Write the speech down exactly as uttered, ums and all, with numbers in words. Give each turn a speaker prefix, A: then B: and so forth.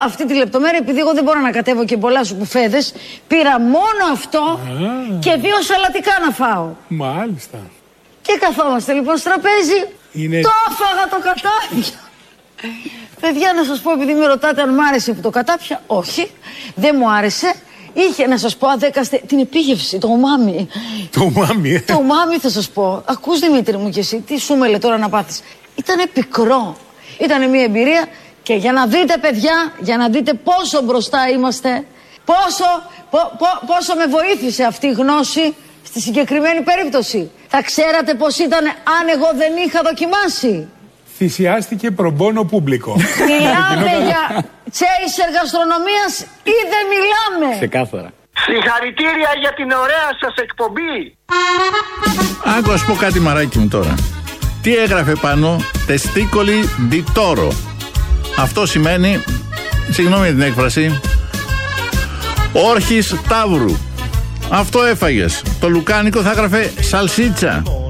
A: Αυτή τη λεπτομέρεια, επειδή εγώ δεν μπορώ να κατέβω και πολλά σου κουφέδες, πήρα μόνο αυτό ah. και δύο σαλατικά να φάω.
B: Μάλιστα.
A: Και καθόμαστε λοιπόν στο τραπέζι. Είναι... Το έφαγα το κατάπια. Παιδιά, να σας πω, επειδή με ρωτάτε αν μ' άρεσε που το κατάπια, όχι, δεν μου άρεσε. Είχε, να σας πω, αδέκαστε την επίγευση, το ομάμι.
B: Το ομάμι, ε.
A: Το ομάμι θα σας πω. Ακούς, Δημήτρη μου, και εσύ, τι σου μέλε τώρα να πάθεις. Ήτανε πικρό. Ήτανε μια εμπειρία. Και για να δείτε, παιδιά, για να δείτε πόσο μπροστά είμαστε, πόσο, πο, πο, πόσο με βοήθησε αυτή η γνώση στη συγκεκριμένη περίπτωση. Θα ξέρατε πως ήταν αν εγώ δεν είχα δοκιμάσει.
B: Θυσιάστηκε προμπόνο πούμπλικο.
A: Μιλάμε για τσέισερ γαστρονομίας ή δεν μιλάμε?
C: Ξεκάθαρα.
D: Συγχαρητήρια για την ωραία σας εκπομπή.
C: Άκου, ας πω κάτι, μαράκι μου τώρα. Τι έγραφε πάνω? Τεστίκολι ντιτόρο. Αυτό σημαίνει, συγγνώμη την έκφραση, όρχης ταύρου. Αυτό έφαγες. Το λουκάνικο θα έγραφε σαλσίτσα.